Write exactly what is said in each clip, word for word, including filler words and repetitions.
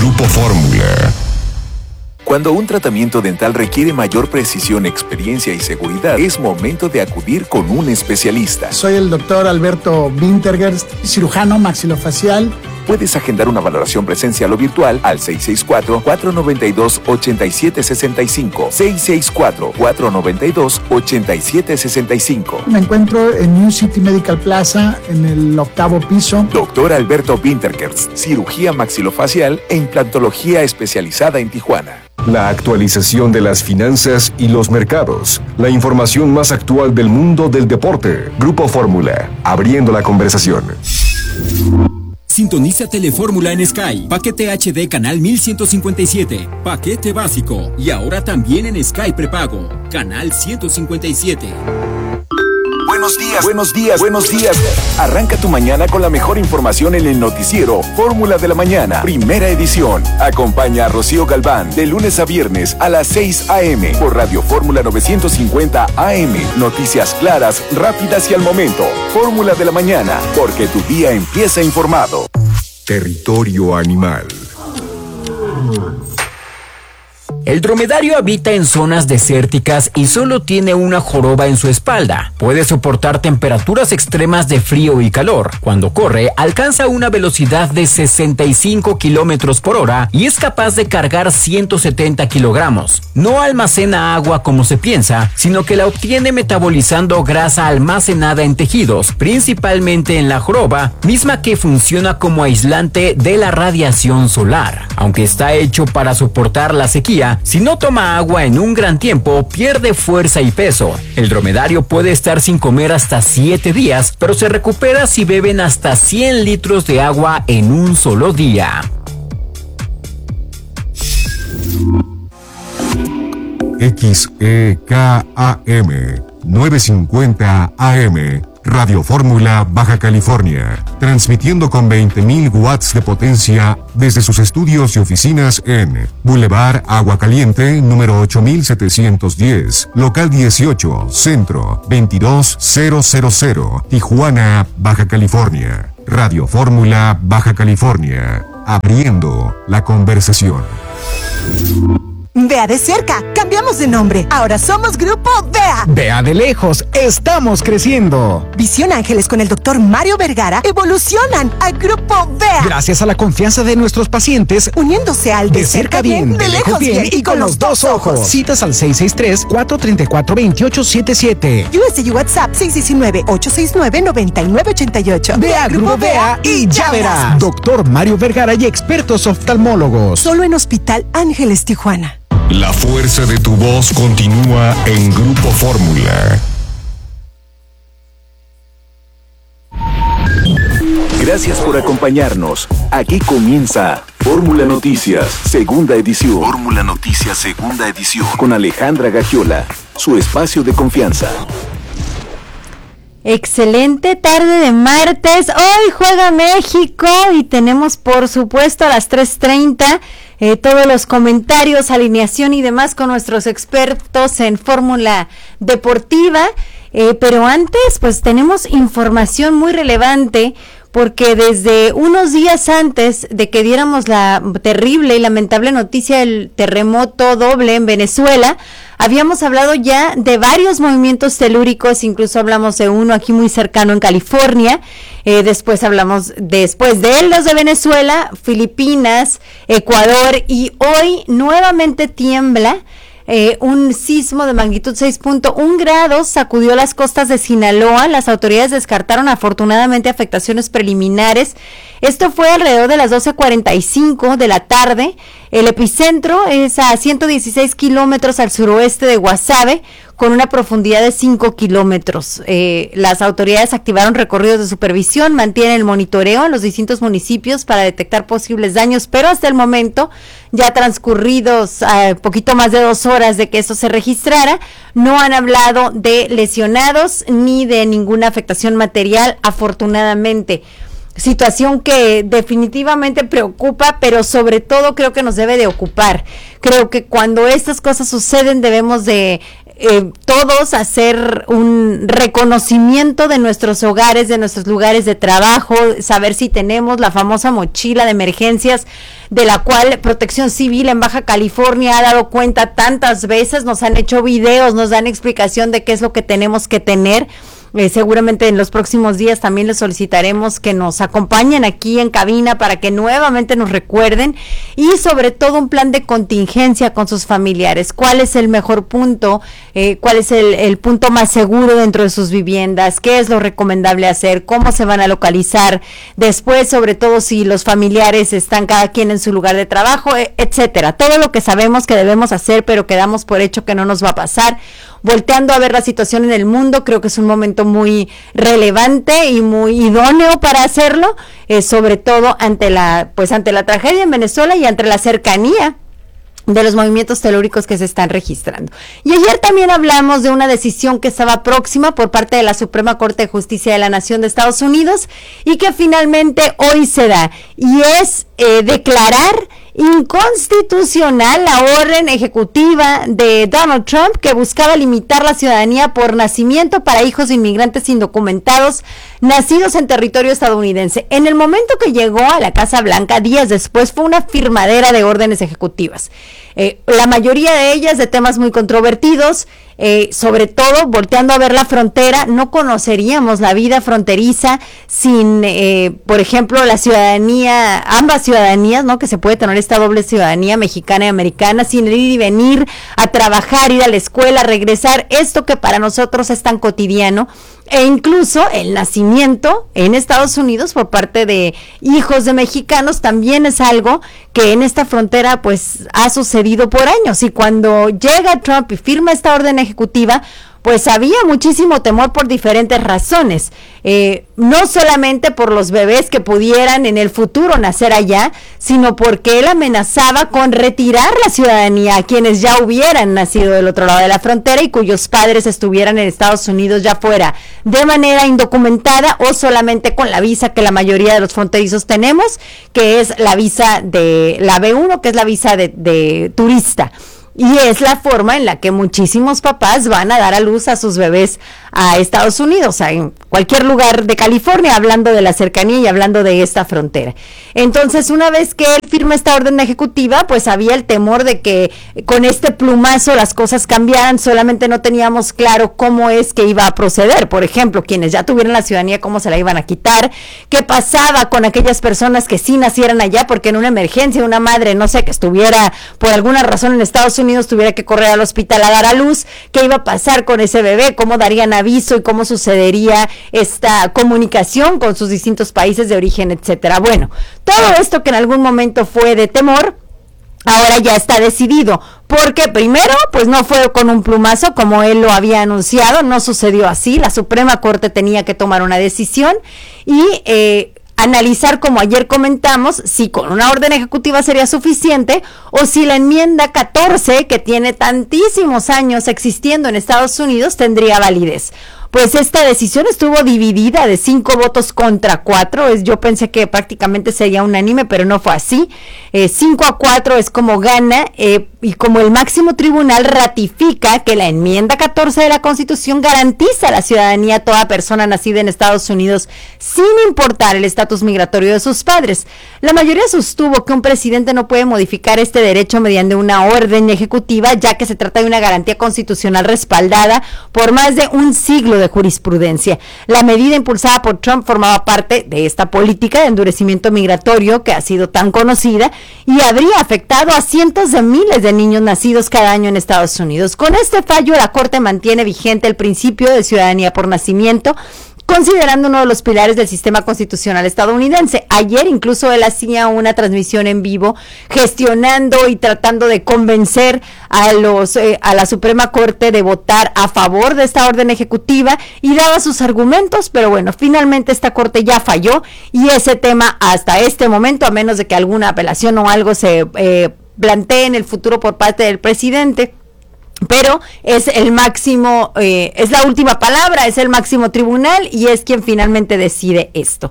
Grupo Fórmula. Cuando un tratamiento dental requiere mayor precisión, experiencia y seguridad, es momento de acudir con un especialista. Soy el doctor Alberto Wintergerst, cirujano maxilofacial. Puedes agendar una valoración presencial o virtual al seis seis cuatro, cuatro nueve dos, ocho siete seis cinco, seis seis cuatro, cuatro nueve dos, ocho siete seis cinco. Me encuentro en New City Medical Plaza, en el octavo piso. Doctor Alberto Wintergerst, cirugía maxilofacial e implantología especializada en Tijuana. La actualización de las finanzas y los mercados. La información más actual del mundo del deporte. Grupo Fórmula, abriendo la conversación. Sintoniza Telefórmula en Sky. Paquete H D canal mil ciento cincuenta y siete. Paquete básico. Y ahora también en Sky prepago. Canal ciento cincuenta y siete. Buenos días, buenos días, buenos días. Arranca tu mañana con la mejor información en el noticiero Fórmula de la Mañana, primera edición. Acompaña a Rocío Galván de lunes a viernes a las seis a.m. por Radio Fórmula novecientos cincuenta A M. Noticias claras, rápidas y al momento. Fórmula de la Mañana, porque tu día empieza informado. Territorio animal. El dromedario habita en zonas desérticas y solo tiene una joroba en su espalda. Puede soportar temperaturas extremas de frío y calor. Cuando corre, alcanza una velocidad de sesenta y cinco kilómetros por hora y es capaz de cargar ciento setenta kilogramos. No almacena agua como se piensa, sino que la obtiene metabolizando grasa almacenada en tejidos, principalmente en la joroba, misma que funciona como aislante de la radiación solar. Aunque está hecho para soportar la sequía, si no toma agua en un gran tiempo, pierde fuerza y peso. El dromedario puede estar sin comer hasta siete días, pero se recupera si beben hasta cien litros de agua en un solo día. X E K A M novecientos cincuenta A M Radio Fórmula, Baja California, transmitiendo con veinte mil watts de potencia desde sus estudios y oficinas en Boulevard Agua Caliente, número ocho mil setecientos diez, local dieciocho, centro, veintidós mil, Tijuana, Baja California. Radio Fórmula, Baja California, abriendo la conversación. Vea de cerca, cambiamos de nombre. Ahora somos Grupo Vea. Vea de lejos, estamos creciendo. Visión Ángeles con el doctor Mario Vergara evolucionan a Grupo Vea. Gracias a la confianza de nuestros pacientes, uniéndose al de, de cerca bien, bien, de lejos bien, bien y con los dos ojos. Citas al seis seis tres, cuatro tres cuatro, dos ocho siete siete. U S U WhatsApp seis uno nueve, ocho seis nueve, nueve nueve ocho ocho. Vea Grupo Vea y ya verás. Doctor Mario Vergara y expertos oftalmólogos. Solo en Hospital Ángeles, Tijuana. La fuerza de tu voz continúa en Grupo Fórmula. Gracias por acompañarnos. Aquí comienza Fórmula Noticias, segunda edición. Fórmula Noticias, segunda edición. Con Alejandra Gagiola, su espacio de confianza. Excelente tarde de martes. Hoy juega México y tenemos, por supuesto, a las tres treinta eh, todos los comentarios, alineación y demás con nuestros expertos en fórmula deportiva. Eh, pero antes, pues tenemos información muy relevante, porque desde unos días antes de que diéramos la terrible y lamentable noticia del terremoto doble en Venezuela, habíamos hablado ya de varios movimientos telúricos, incluso hablamos de uno aquí muy cercano en California, eh, después hablamos después de los de Venezuela, Filipinas, Ecuador, y hoy nuevamente tiembla. Eh, un sismo de magnitud seis punto uno grados sacudió las costas de Sinaloa. Las autoridades descartaron afortunadamente afectaciones preliminares. Esto fue alrededor de las doce cuarenta y cinco de la tarde. El epicentro es a ciento dieciséis kilómetros al suroeste de Guasave, con una profundidad de cinco kilómetros. Eh, las autoridades activaron recorridos de supervisión, mantienen el monitoreo en los distintos municipios para detectar posibles daños, pero hasta el momento, ya transcurridos eh, poquito más de dos horas de que eso se registrara, no han hablado de lesionados ni de ninguna afectación material, afortunadamente. Situación que definitivamente preocupa, pero sobre todo creo que nos debe de ocupar. Creo que cuando estas cosas suceden debemos de eh, todos hacer un reconocimiento de nuestros hogares, de nuestros lugares de trabajo, saber si tenemos la famosa mochila de emergencias de la cual Protección Civil en Baja California ha dado cuenta tantas veces, nos han hecho videos, nos dan explicación de qué es lo que tenemos que tener. Eh, seguramente en los próximos días también les solicitaremos que nos acompañen aquí en cabina para que nuevamente nos recuerden, y sobre todo un plan de contingencia con sus familiares. ¿Cuál es el mejor punto? Eh, ¿Cuál es el, el punto más seguro dentro de sus viviendas? ¿Qué es lo recomendable hacer? ¿Cómo se van a localizar? Después, sobre todo si los familiares están cada quien en su lugar de trabajo, etcétera. Todo lo que sabemos que debemos hacer, pero que damos por hecho que no nos va a pasar. Volteando a ver la situación en el mundo, creo que es un momento muy relevante y muy idóneo para hacerlo, eh, sobre todo ante la, pues ante la tragedia en Venezuela y ante la cercanía de los movimientos telúricos que se están registrando. Y ayer también hablamos de una decisión que estaba próxima por parte de la Suprema Corte de Justicia de la Nación de Estados Unidos y que finalmente hoy se da, y es eh, declarar inconstitucional la orden ejecutiva de Donald Trump que buscaba limitar la ciudadanía por nacimiento para hijos de inmigrantes indocumentados nacidos en territorio estadounidense. En el momento que llegó a la Casa Blanca, días después, fue una firmadera de órdenes ejecutivas. Eh, la mayoría de ellas de temas muy controvertidos, eh, sobre todo volteando a ver la frontera. No conoceríamos la vida fronteriza sin, eh, por ejemplo, la ciudadanía, ambas ciudadanías, ¿no? Que se puede tener esta doble ciudadanía mexicana y americana, sin ir y venir a trabajar, ir a la escuela, regresar, esto que para nosotros es tan cotidiano. E incluso el nacimiento en Estados Unidos por parte de hijos de mexicanos también es algo que en esta frontera pues ha sucedido por años, y cuando llega Trump y firma esta orden ejecutiva, pues había muchísimo temor por diferentes razones, eh, no solamente por los bebés que pudieran en el futuro nacer allá, sino porque él amenazaba con retirar la ciudadanía a quienes ya hubieran nacido del otro lado de la frontera y cuyos padres estuvieran en Estados Unidos, ya fuera de manera indocumentada o solamente con la visa que la mayoría de los fronterizos tenemos, que es la visa de la B uno, que es la visa de, de turista. Y es la forma en la que muchísimos papás van a dar a luz a sus bebés a Estados Unidos, o sea, en cualquier lugar de California, hablando de la cercanía y hablando de esta frontera. Entonces, una vez que él firma esta orden ejecutiva, pues había el temor de que con este plumazo las cosas cambiaran, solamente no teníamos claro cómo es que iba a proceder. Por ejemplo, quienes ya tuvieran la ciudadanía, cómo se la iban a quitar, qué pasaba con aquellas personas que sí nacieran allá, porque en una emergencia una madre, no sé, que estuviera por alguna razón en Estados Unidos, tuviera que correr al hospital a dar a luz, qué iba a pasar con ese bebé, cómo darían aviso y cómo sucedería esta comunicación con sus distintos países de origen, etcétera. Bueno, todo esto que en algún momento fue de temor, ahora ya está decidido, porque primero, pues no fue con un plumazo como él lo había anunciado, no sucedió así. La Suprema Corte tenía que tomar una decisión y eh, analizar, como ayer comentamos, si con una orden ejecutiva sería suficiente o si la enmienda catorce, que tiene tantísimos años existiendo en Estados Unidos, tendría validez. Pues esta decisión estuvo dividida de cinco votos contra cuatro. Es, yo pensé que prácticamente sería unánime, pero no fue así. Eh, cinco a cuatro es como gana, eh, y como el máximo tribunal ratifica que la enmienda catorce de la Constitución garantiza la ciudadanía a toda persona nacida en Estados Unidos sin importar el estatus migratorio de sus padres. La mayoría sostuvo que un presidente no puede modificar este derecho mediante una orden ejecutiva, ya que se trata de una garantía constitucional respaldada por más de un siglo de jurisprudencia. La medida impulsada por Trump formaba parte de esta política de endurecimiento migratorio que ha sido tan conocida y habría afectado a cientos de miles de niños nacidos cada año en Estados Unidos. Con este fallo, la Corte mantiene vigente el principio de ciudadanía por nacimiento, considerando uno de los pilares del sistema constitucional estadounidense. Ayer incluso él hacía una transmisión en vivo gestionando y tratando de convencer a los eh, a la Suprema Corte de votar a favor de esta orden ejecutiva y daba sus argumentos, pero bueno, finalmente esta Corte ya falló y ese tema hasta este momento, a menos de que alguna apelación o algo se eh, plantee en el futuro por parte del presidente, pero es el máximo, eh, es la última palabra, es el máximo tribunal y es quien finalmente decide esto.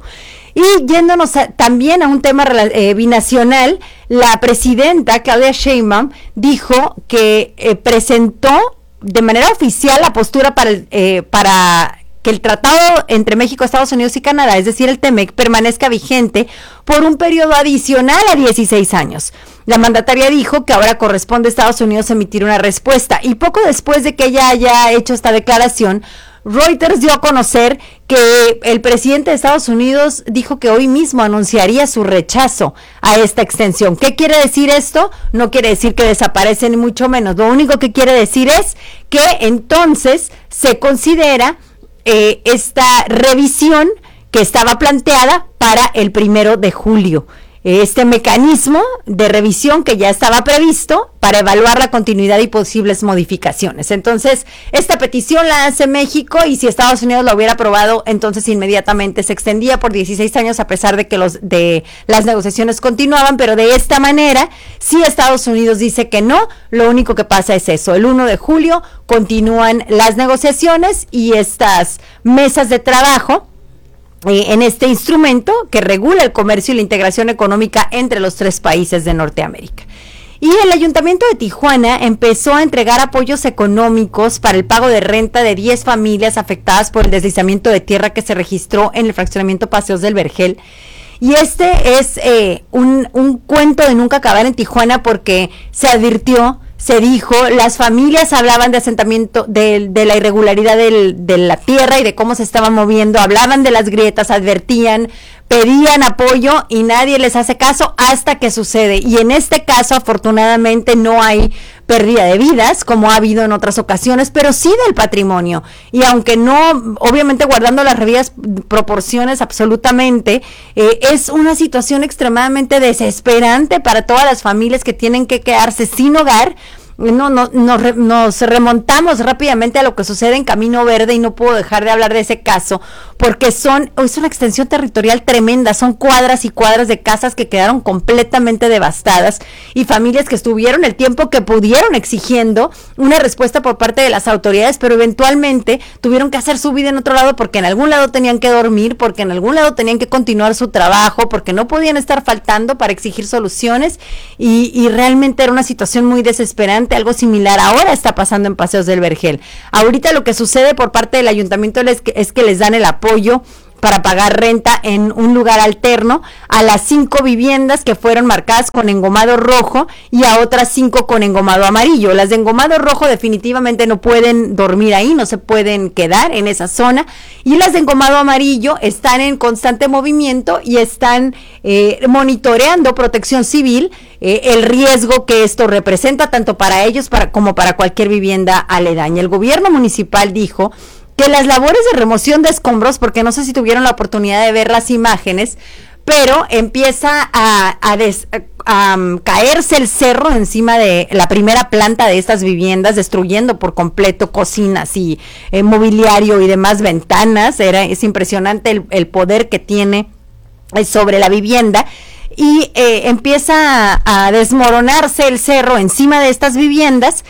Y yéndonos a, también a un tema eh, binacional, la presidenta Claudia Sheinbaum dijo que eh, presentó de manera oficial la postura para, el, eh, para que el tratado entre México, Estados Unidos y Canadá, es decir, el TEMEC, permanezca vigente por un periodo adicional a dieciséis años. La mandataria dijo que ahora corresponde a Estados Unidos emitir una respuesta, y poco después de que ella haya hecho esta declaración, Reuters dio a conocer que el presidente de Estados Unidos dijo que hoy mismo anunciaría su rechazo a esta extensión. ¿Qué quiere decir esto? No quiere decir que desaparece ni mucho menos. Lo único que quiere decir es que entonces se considera eh, esta revisión que estaba planteada para el primero de julio. Este mecanismo de revisión que ya estaba previsto para evaluar la continuidad y posibles modificaciones. Entonces, esta petición la hace México, y si Estados Unidos la hubiera aprobado, entonces inmediatamente se extendía por dieciséis años, a pesar de que los de las negociaciones continuaban, pero de esta manera, si Estados Unidos dice que no, lo único que pasa es eso. El primero de julio continúan las negociaciones y estas mesas de trabajo en este instrumento que regula el comercio y la integración económica entre los tres países de Norteamérica. Y el Ayuntamiento de Tijuana empezó a entregar apoyos económicos para el pago de renta de diez familias afectadas por el deslizamiento de tierra que se registró en el fraccionamiento Paseos del Vergel. Y este es eh, un, un cuento de nunca acabar en Tijuana, porque se advirtió, se dijo, las familias hablaban de asentamiento, de, de la irregularidad del, de la tierra y de cómo se estaba moviendo, hablaban de las grietas, advertían, pedían apoyo y nadie les hace caso hasta que sucede. Y en este caso, afortunadamente, no hay pérdida de vidas, como ha habido en otras ocasiones, pero sí del patrimonio. Y aunque no, obviamente guardando las debidas proporciones absolutamente, eh, es una situación extremadamente desesperante para todas las familias que tienen que quedarse sin hogar. No, no, nos, nos remontamos rápidamente a lo que sucede en Camino Verde, y no puedo dejar de hablar de ese caso, porque son, es una extensión territorial tremenda, son cuadras y cuadras de casas que quedaron completamente devastadas, y familias que estuvieron el tiempo que pudieron exigiendo una respuesta por parte de las autoridades, pero eventualmente tuvieron que hacer su vida en otro lado, porque en algún lado tenían que dormir, porque en algún lado tenían que continuar su trabajo, porque no podían estar faltando para exigir soluciones, y, y realmente era una situación muy desesperante. Algo similar ahora está pasando en Paseos del Vergel. Ahorita lo que sucede por parte del ayuntamiento es que, es que les dan el apoyo para pagar renta en un lugar alterno a las cinco viviendas que fueron marcadas con engomado rojo y a otras cinco con engomado amarillo. Las de engomado rojo definitivamente no pueden dormir ahí, no se pueden quedar en esa zona, y las de engomado amarillo están en constante movimiento y están eh, monitoreando Protección Civil eh, el riesgo que esto representa tanto para ellos para, como para cualquier vivienda aledaña. El gobierno municipal dijo que las labores de remoción de escombros, porque no sé si tuvieron la oportunidad de ver las imágenes, pero empieza a, a, des, a, a um, caerse el cerro encima de la primera planta de estas viviendas, destruyendo por completo cocinas y eh, mobiliario y demás ventanas. Era, es impresionante el, el poder que tiene eh, sobre la vivienda. Y eh, empieza a, a desmoronarse el cerro encima de estas viviendas,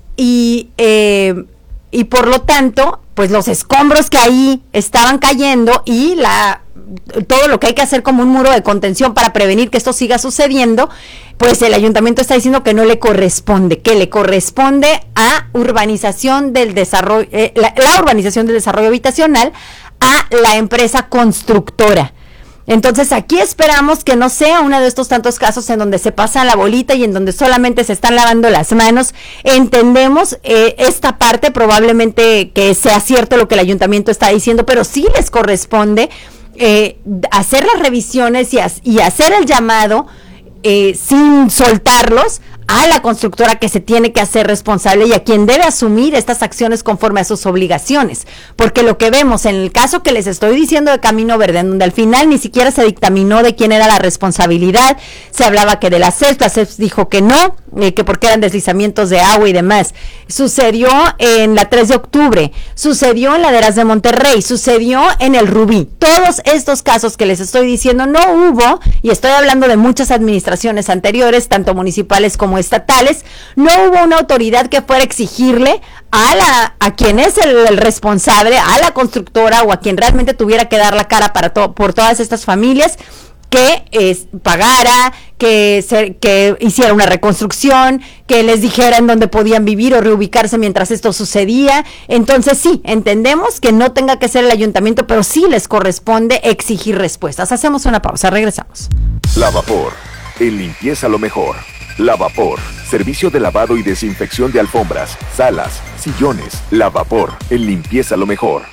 y eh, y por lo tanto, pues los escombros que ahí estaban cayendo y la todo lo que hay que hacer como un muro de contención para prevenir que esto siga sucediendo, pues el ayuntamiento está diciendo que no le corresponde, que le corresponde a urbanización del desarrollo, eh, la, la urbanización del desarrollo habitacional, a la empresa constructora. Entonces aquí esperamos que no sea uno de estos tantos casos en donde se pasa la bolita y en donde solamente se están lavando las manos. Entendemos eh, esta parte, probablemente que sea cierto lo que el ayuntamiento está diciendo, pero sí les corresponde eh, hacer las revisiones y, as, y hacer el llamado eh, sin soltarlos a la constructora, que se tiene que hacer responsable y a quien debe asumir estas acciones conforme a sus obligaciones, porque lo que vemos en el caso que les estoy diciendo de Camino Verde, en donde al final ni siquiera se dictaminó de quién era la responsabilidad, se hablaba que de la C E P, la C E P dijo que no, eh, que porque eran deslizamientos de agua y demás, sucedió en la tres de octubre, sucedió en Laderas de Monterrey, sucedió en el Rubí. Todos estos casos que les estoy diciendo no hubo, y estoy hablando de muchas administraciones anteriores, tanto municipales como estatales, no hubo una autoridad que fuera a exigirle a la a quien es el, el responsable, a la constructora o a quien realmente tuviera que dar la cara para to, por todas estas familias, que eh, pagara, que, se, que hiciera una reconstrucción, que les dijera en dónde podían vivir o reubicarse mientras esto sucedía. Entonces sí, entendemos que no tenga que ser el ayuntamiento, pero sí les corresponde exigir respuestas. Hacemos una pausa, regresamos. Lavapor, en limpieza lo mejor. Lavapor, servicio de lavado y desinfección de alfombras, salas, sillones. Lavapor, en limpieza lo mejor.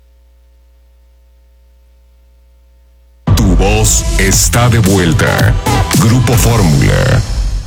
Tu voz está de vuelta. Grupo Fórmula.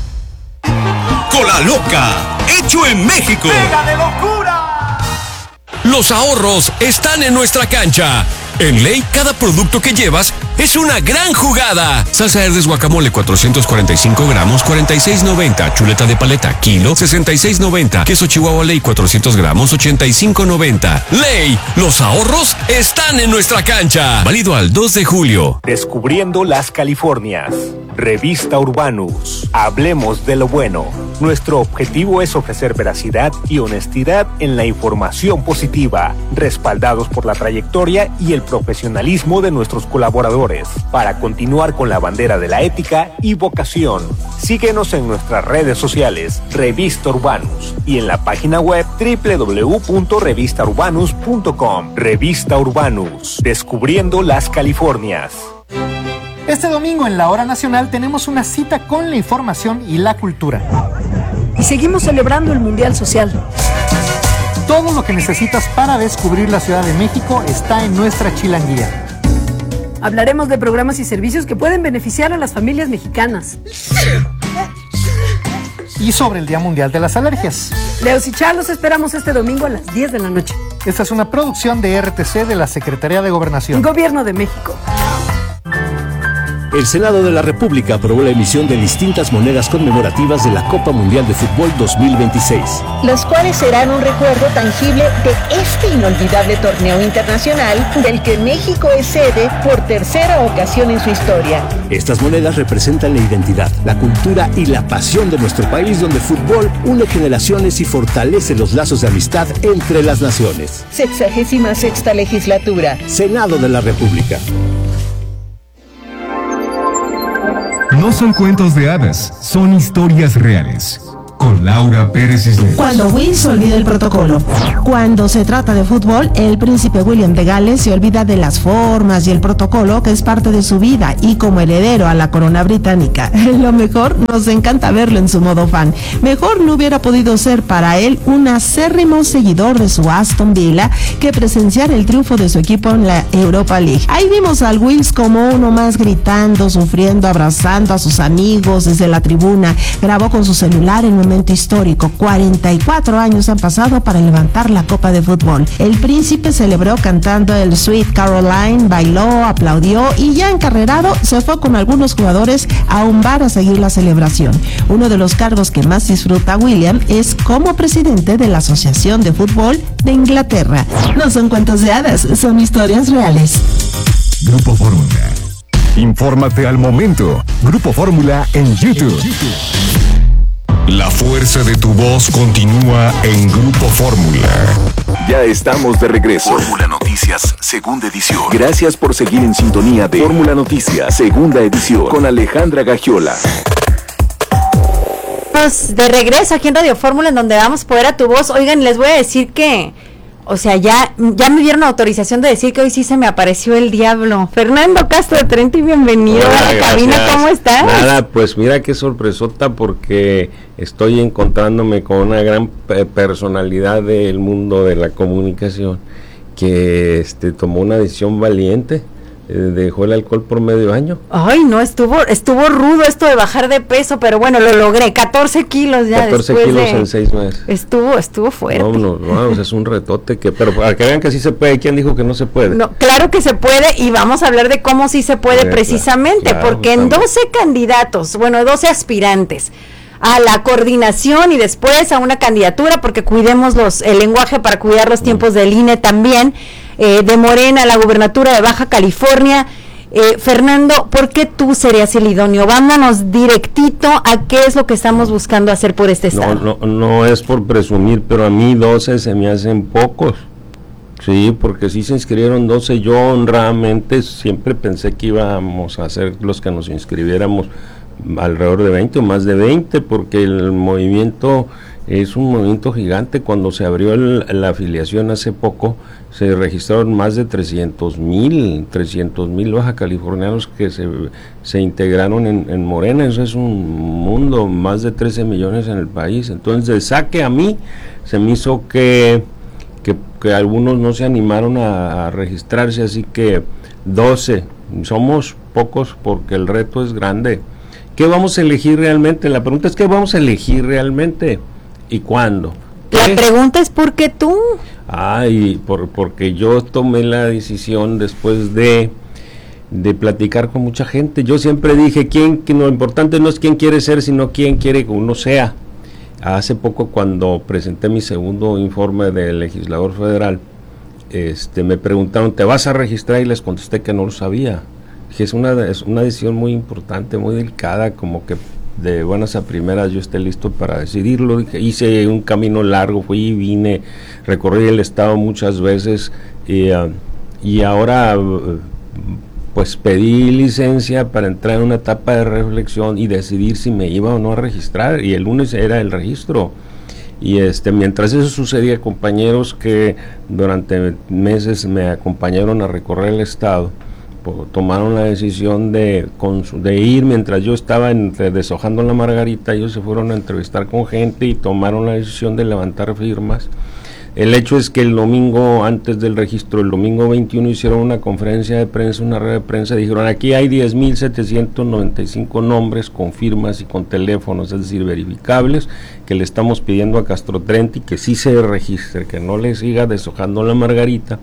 Cola Loca, hecho en México. ¡Pega de locura! Los ahorros están en nuestra cancha. En Ley, cada producto que llevas es una gran jugada. Salsa Herdes guacamole cuatrocientos cuarenta y cinco gramos, cuarenta y seis noventa. Chuleta de paleta, kilo, sesenta y seis noventa. Queso Chihuahua Ley cuatrocientos gramos, ochenta y cinco noventa. Ley, los ahorros están en nuestra cancha. Válido al dos de julio. Descubriendo las Californias. Revista Urbanus. Hablemos de lo bueno. Nuestro objetivo es ofrecer veracidad y honestidad en la información positiva, respaldados por la trayectoria y el profesionalismo de nuestros colaboradores, para continuar con la bandera de la ética y vocación. Síguenos en nuestras redes sociales, Revista Urbanus, y en la página web doble u doble u doble u punto revista urbanus punto com. Revista Urbanus, descubriendo las Californias. Este domingo en la Hora Nacional tenemos una cita con la información y la cultura. Y seguimos celebrando el Mundial Social. Todo lo que necesitas para descubrir la Ciudad de México está en nuestra chilanguía. Hablaremos de programas y servicios que pueden beneficiar a las familias mexicanas. Y sobre el Día Mundial de las Alergias. Leos y Char, los esperamos este domingo a las diez de la noche. Esta es una producción de R T C de la Secretaría de Gobernación. Gobierno de México. El Senado de la República aprobó la emisión de distintas monedas conmemorativas de la Copa Mundial de Fútbol dos mil veintiséis. Los cuales serán un recuerdo tangible de este inolvidable torneo internacional del que México es sede por tercera ocasión en su historia. Estas monedas representan la identidad, la cultura y la pasión de nuestro país, donde el fútbol une generaciones y fortalece los lazos de amistad entre las naciones. Sexagésima sexta legislatura. Senado de la República. No son cuentos de hadas, son historias reales. Con Laura Pérez Cisneros. Cuando Will se olvida el protocolo. Cuando se trata de fútbol, el príncipe William de Gales se olvida de las formas y el protocolo que es parte de su vida, y como heredero a la corona británica, lo mejor, nos encanta verlo en su modo fan. Mejor no hubiera podido ser para él un acérrimo seguidor de su Aston Villa que presenciar el triunfo de su equipo en la Europa League. Ahí vimos al Wills como uno más, gritando, sufriendo, abrazando a sus amigos desde la tribuna. Grabó con su celular en un momento histórico. cuarenta y cuatro años han pasado para levantar la Copa de Fútbol. El príncipe celebró cantando el Sweet Caroline, bailó, aplaudió y ya encarrerado se fue con algunos jugadores a un bar a seguir la celebración. Uno de los cargos que más disfruta William es como presidente de la Asociación de Fútbol de Inglaterra. No son cuentos de hadas, son historias reales. Grupo Fórmula. Infórmate al momento. Grupo Fórmula en YouTube. La fuerza de tu voz continúa en Grupo Fórmula. Ya estamos de regreso. Fórmula Noticias, segunda edición. Gracias por seguir en sintonía de Fórmula Noticias, segunda edición, con Alejandra Gagiola. De regreso aquí en Radio Fórmula, en donde damos poder a tu voz. Oigan, les voy a decir que, o sea, ya, ya me dieron autorización de decir que hoy sí se me apareció el diablo. Fernando Castro de Trento, bienvenido Hola, a la cabina, ¿cómo estás? Nada, pues mira qué sorpresota, porque estoy encontrándome con una gran personalidad del mundo de la comunicación que este tomó una decisión valiente. Dejó el alcohol por medio año. Ay, no, estuvo estuvo rudo esto de bajar de peso, pero bueno, lo logré, catorce kilos ya catorce después kilos de... en seis meses. Estuvo, estuvo fuerte. No, no, no, es un retote, que, pero para que vean que sí se puede. ¿Quién dijo que no se puede? No, claro que se puede, y vamos a hablar de cómo sí se puede, eh, precisamente, claro, porque en doce candidatos, bueno, doce aspirantes a la coordinación y después a una candidatura, porque cuidemos los el lenguaje para cuidar los tiempos del I N E también, eh, de Morena a la gubernatura de Baja California. eh, Fernando, ¿por qué tú serías el idóneo? Vámonos directito a qué es lo que estamos buscando hacer por este estado. No, no, no es por presumir, pero a mí doce se me hacen pocos. Sí, porque sí se inscribieron doce. Yo honradamente siempre pensé que íbamos a ser los que nos inscribiéramos alrededor de veinte o más de veinte, porque el movimiento es un movimiento gigante. Cuando se abrió el, la afiliación hace poco, se registraron más de trescientos mil baja californianos que se, se integraron en, en Morena. Eso es un mundo, más de trece millones en el país. Entonces, de saque a mí, se me hizo que, que, que algunos no se animaron a, a registrarse, así que doce, somos pocos porque el reto es grande. ¿Qué vamos a elegir realmente? La pregunta es ¿qué vamos a elegir realmente? ¿Y cuándo? La pregunta es ¿por qué tú? Ay, por, porque yo tomé la decisión después de, de platicar con mucha gente. Yo siempre dije, quién, que lo importante no es quién quiere ser, sino quién quiere que uno sea. Hace poco, cuando presenté mi segundo informe de legislador federal, este, me preguntaron, ¿te vas a registrar? Y les contesté que no lo sabía. Dije, es una, es una decisión muy importante, muy delicada, como que de buenas a primeras yo esté listo para decidirlo. Dije, hice un camino largo, fui y vine, recorrí el estado muchas veces y, uh, y ahora uh, pues pedí licencia para entrar en una etapa de reflexión y decidir si me iba o no a registrar, y el lunes era el registro. Y este mientras eso sucedía, compañeros que durante meses me acompañaron a recorrer el estado tomaron la decisión de, de ir mientras yo estaba entre, deshojando la margarita. Ellos se fueron a entrevistar con gente y tomaron la decisión de levantar firmas. El hecho es que el domingo antes del registro, el domingo veintiuno, hicieron una conferencia de prensa, una red de prensa, dijeron, aquí hay diez mil setecientos noventa y cinco nombres con firmas y con teléfonos, es decir, verificables, que le estamos pidiendo a Castro Trenti que sí se registre, que no le siga deshojando la margarita.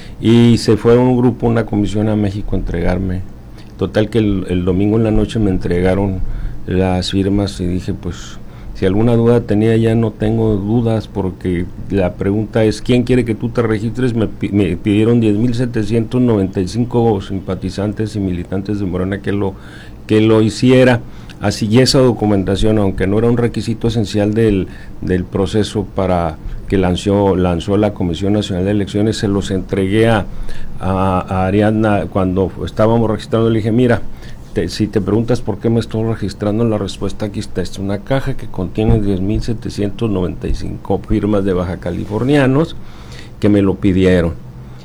Y se fueron un grupo, una comisión a México a entregarme. Total que el, el domingo en la noche me entregaron las firmas y dije, pues, si alguna duda tenía, ya no tengo dudas, porque la pregunta es, ¿quién quiere que tú te registres? Me, me pidieron diez mil setecientos noventa y cinco simpatizantes y militantes de Morena que lo, que lo hiciera. Así, y esa documentación, aunque no era un requisito esencial del, del proceso para que lanzó, lanzó la Comisión Nacional de Elecciones, se los entregué a, a, a Ariadna cuando estábamos registrando. Le dije, mira, te, si te preguntas por qué me estoy registrando, la respuesta aquí está, es una caja que contiene diez mil setecientos noventa y cinco firmas de baja californianos que me lo pidieron.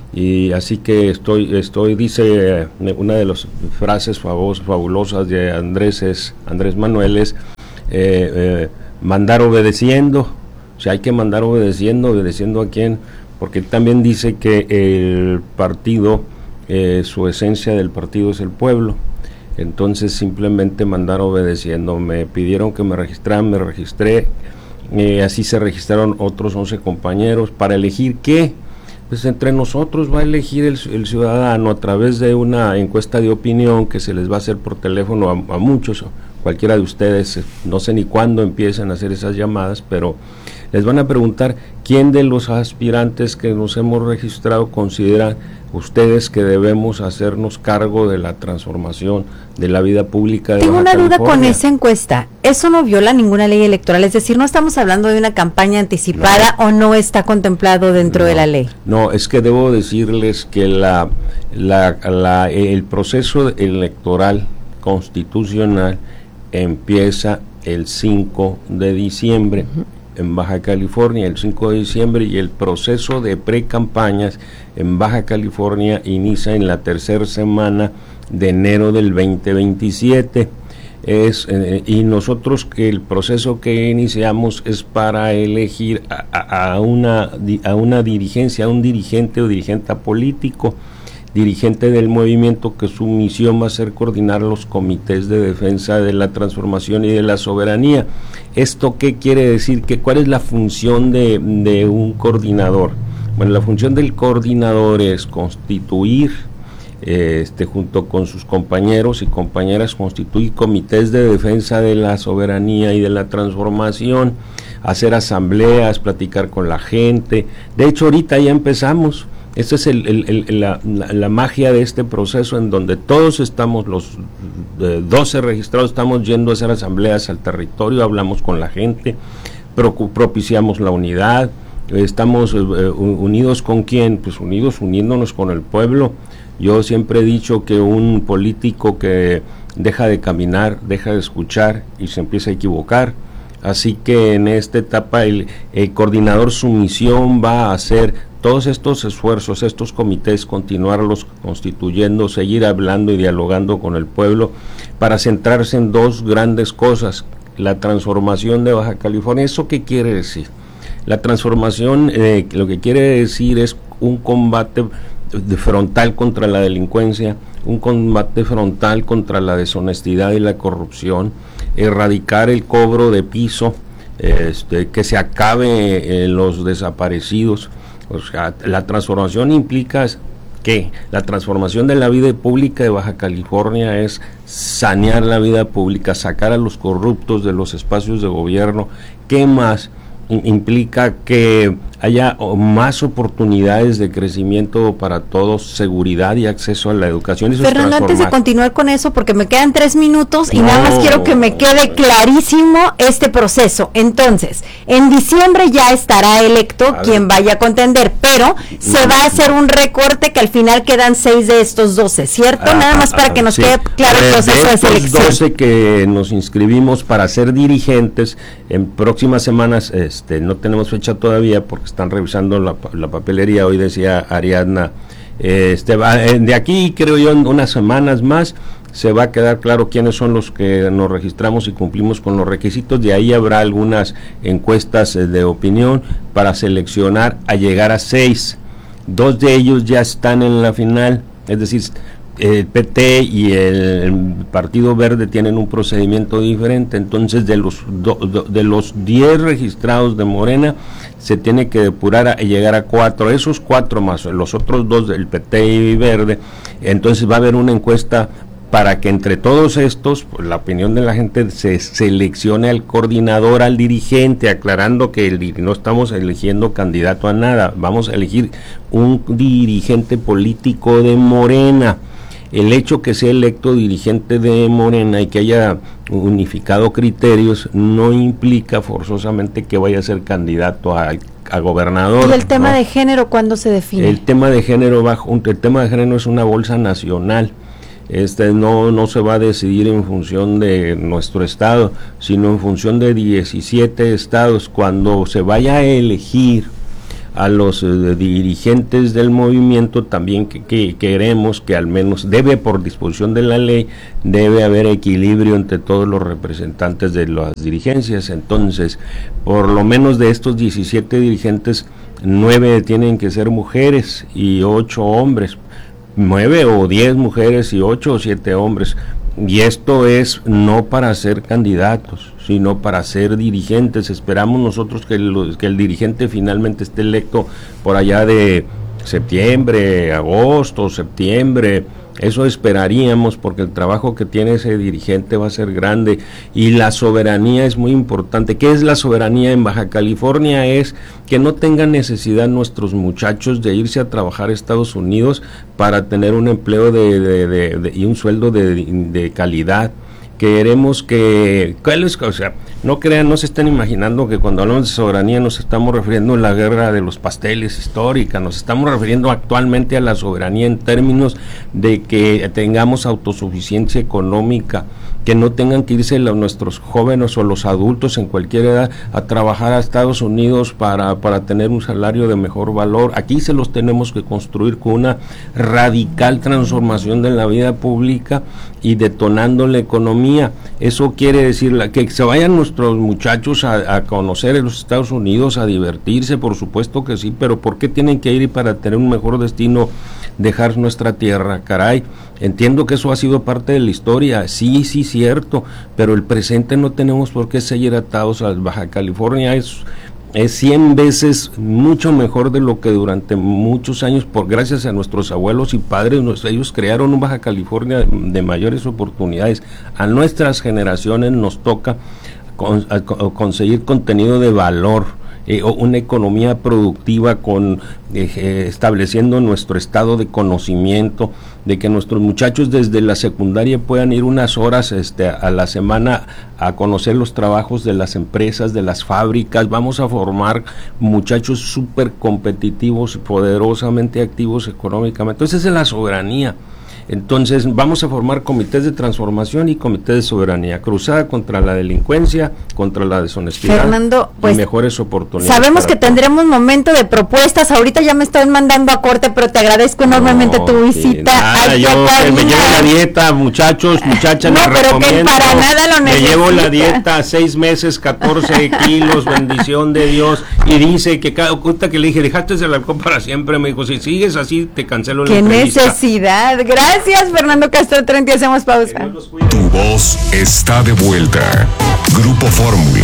Y así que estoy, estoy dice eh, una de las frases favos, fabulosas de Andrés es, Andrés Manuel es eh, eh, mandar obedeciendo. O sea, hay que mandar obedeciendo, obedeciendo a quién, porque también dice que el partido, eh, su esencia del partido es el pueblo. Entonces simplemente mandar obedeciendo. Me pidieron que me registraran, me registré, eh, así se registraron otros once compañeros para elegir qué. Pues entre nosotros va a elegir el, el ciudadano a través de una encuesta de opinión que se les va a hacer por teléfono a, a muchos, cualquiera de ustedes, no sé ni cuándo empiezan a hacer esas llamadas, pero les van a preguntar quién de los aspirantes que nos hemos registrado consideran ustedes que debemos hacernos cargo de la transformación de la vida pública de Tengo Baja una duda California. con esa encuesta. ¿Eso no viola ninguna ley electoral? Es decir, ¿no estamos hablando de una campaña anticipada no. o no está contemplado dentro no, de la ley? No, es que debo decirles que la, la, la el proceso electoral constitucional empieza el cinco de diciembre. Uh-huh. En Baja California, el cinco de diciembre, y el proceso de pre-campañas en Baja California inicia en la tercera semana de enero del veinte veintisiete. Es, eh, y nosotros que el proceso que iniciamos es para elegir a, a, a, una, a una dirigencia, a un dirigente o dirigente político, dirigente del movimiento, que su misión va a ser coordinar los comités de defensa de la transformación y de la soberanía. ¿Esto qué quiere decir? ¿Que ¿Cuál es la función de, de un coordinador? Bueno, la función del coordinador es constituir, eh, este, junto con sus compañeros y compañeras, constituir comités de defensa de la soberanía y de la transformación, hacer asambleas, platicar con la gente. De hecho, ahorita ya empezamos. Esta es el, el, el, la, la, la magia de este proceso, en donde todos estamos, los eh, doce registrados, estamos yendo a hacer asambleas al territorio, hablamos con la gente, pro, propiciamos la unidad, eh, estamos eh, unidos con quién, pues unidos, uniéndonos con el pueblo. Yo siempre he dicho que un político que deja de caminar, deja de escuchar y se empieza a equivocar. Así que en esta etapa el, el coordinador, su misión va a hacer todos estos esfuerzos, estos comités, continuarlos constituyendo, seguir hablando y dialogando con el pueblo para centrarse en dos grandes cosas: la transformación de Baja California. ¿Eso qué quiere decir? La transformación eh, lo que quiere decir es un combate de frontal contra la delincuencia, un combate frontal contra la deshonestidad y la corrupción, erradicar el cobro de piso, este, que se acabe eh, los desaparecidos. O sea, la transformación implica que la transformación de la vida pública de Baja California es sanear la vida pública, sacar a los corruptos de los espacios de gobierno. ¿Qué más? Implica que haya más oportunidades de crecimiento para todos, seguridad y acceso a la educación. Eso Fernando, antes de continuar con eso, porque me quedan tres minutos y no. nada más quiero que me quede clarísimo este proceso. Entonces, en diciembre ya estará electo a quien ver. vaya a contender, pero se va a hacer un recorte que al final quedan seis de estos doce, ¿cierto? Ah, nada más para que nos sí. quede claro el proceso de, de selección. doce que nos inscribimos para ser dirigentes, en próximas semanas, este, no tenemos fecha todavía porque están revisando la, la papelería. Hoy decía Ariadna, eh, este, de aquí creo yo en unas semanas más se va a quedar claro quiénes son los que nos registramos y cumplimos con los requisitos. De ahí habrá algunas encuestas eh, de opinión para seleccionar a llegar a seis. Dos de ellos ya están en la final, es decir, el P T y el Partido Verde tienen un procedimiento diferente. Entonces de los do, do, de los diez registrados de Morena se tiene que depurar a llegar a cuatro, esos cuatro más los otros dos del P T y Verde. Entonces va a haber una encuesta para que entre todos estos, pues, la opinión de la gente, se seleccione al coordinador, al dirigente, aclarando que el, no estamos eligiendo candidato a nada, vamos a elegir un dirigente político de Morena. El hecho que sea electo dirigente de Morena y que haya unificado criterios no implica forzosamente que vaya a ser candidato a, a gobernador. ¿Y el tema ¿no? de género cuándo se define? El tema de género va, el tema de género es una bolsa nacional. Este no no se va a decidir en función de nuestro estado, sino en función de diecisiete estados. Cuando se vaya a elegir a los eh, dirigentes del movimiento, también que, que queremos que al menos debe, por disposición de la ley, debe haber equilibrio entre todos los representantes de las dirigencias. Entonces, por lo menos de estos diecisiete dirigentes, nueve tienen que ser mujeres y ocho hombres, nueve o diez mujeres y ocho o siete hombres. Y esto es no para ser candidatos, sino para ser dirigentes. Esperamos nosotros que, lo, que el dirigente finalmente esté electo por allá de septiembre, agosto, septiembre. Eso esperaríamos, porque el trabajo que tiene ese dirigente va a ser grande y la soberanía es muy importante. ¿Qué es la soberanía en Baja California? Es que no tengan necesidad nuestros muchachos de irse a trabajar a Estados Unidos para tener un empleo de, de, de, de, y un sueldo de, de calidad. Queremos que, o sea, no crean, no se estén imaginando que cuando hablamos de soberanía nos estamos refiriendo a la guerra de los pasteles histórica, nos estamos refiriendo actualmente a la soberanía en términos de que tengamos autosuficiencia económica, que no tengan que irse los, nuestros jóvenes o los adultos en cualquier edad a trabajar a Estados Unidos para, para tener un salario de mejor valor. Aquí se los tenemos que construir con una radical transformación de la vida pública y detonando la economía. Eso quiere decir la, que se vayan nuestros muchachos a, a conocer los Estados Unidos, a divertirse, por supuesto que sí, pero ¿por qué tienen que ir para tener un mejor destino, dejar nuestra tierra? Caray, entiendo que eso ha sido parte de la historia, sí, sí, cierto, pero el presente no tenemos por qué seguir atados a Baja California. Es es cien veces mucho mejor de lo que durante muchos años, por gracias a nuestros abuelos y padres, nos, ellos crearon un Baja California de mayores oportunidades. A nuestras generaciones nos toca con, a, a conseguir contenido de valor, eh, una economía productiva, con eh, estableciendo nuestro estado de conocimiento, de que nuestros muchachos desde la secundaria puedan ir unas horas este, a la semana a conocer los trabajos de las empresas, de las fábricas. Vamos a formar muchachos súper competitivos, poderosamente activos económicamente. Entonces, esa es la soberanía. Entonces vamos a formar comités de transformación y comités de soberanía, cruzada contra la delincuencia, contra la deshonestidad, Fernando, pues, y mejores oportunidades. Sabemos que todos. tendremos momento de propuestas, ahorita ya me están mandando a corte, pero te agradezco enormemente no, tu visita. Nada, yo que me llevo la dieta, muchachos, muchachas, no, les pero recomiendo, que para nada lo necesita. Me llevo la dieta, seis meses, catorce kilos, bendición de Dios, y dice que cada cuenta que le dije, dejaste el alcohol para siempre, me dijo, si sigues así, te cancelo la ¿Qué entrevista. necesidad? Gracias, Fernando Castro Trenti, hacemos pausa. Tu voz está de vuelta. Grupo Fórmula.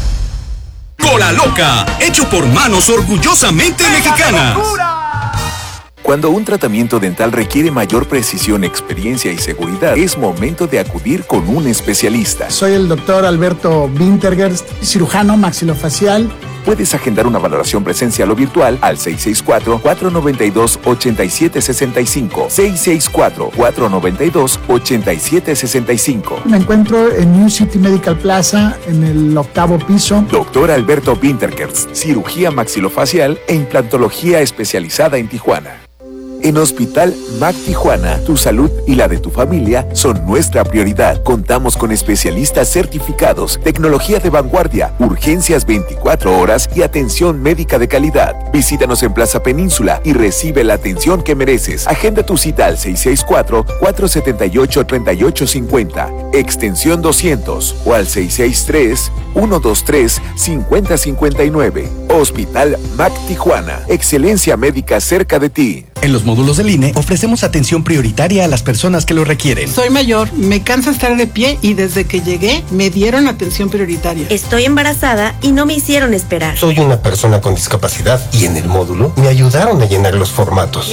Cola Loca, hecho por manos orgullosamente mexicanas. Cuando un tratamiento dental requiere mayor precisión, experiencia y seguridad, es momento de acudir con un especialista. Soy el doctor Alberto Wintergerst, cirujano maxilofacial. Puedes agendar una valoración presencial o virtual al seis seis cuatro, cuatro nueve dos, ocho siete seis cinco, seis seis cuatro, cuatro nueve dos, ocho siete seis cinco. Me encuentro en New City Medical Plaza, en el octavo piso. Doctor Alberto Wintergerst, cirugía maxilofacial e implantología especializada en Tijuana. En Hospital Mac Tijuana, tu salud y la de tu familia son nuestra prioridad. Contamos con especialistas certificados, tecnología de vanguardia, urgencias veinticuatro horas y atención médica de calidad. Visítanos en Plaza Península y recibe la atención que mereces. Agenda tu cita al seis seis cuatro, cuatro siete ocho, tres ocho cinco cero, extensión doscientos o al seis seis tres, uno dos tres, cinco cero cinco nueve. Hospital Mac Tijuana, excelencia médica cerca de ti. En los módulos del I N E ofrecemos atención prioritaria a las personas que lo requieren. Soy mayor, me cansa estar de pie y desde que llegué me dieron atención prioritaria. Estoy embarazada y no me hicieron esperar. Soy una persona con discapacidad y en el módulo me ayudaron a llenar los formatos.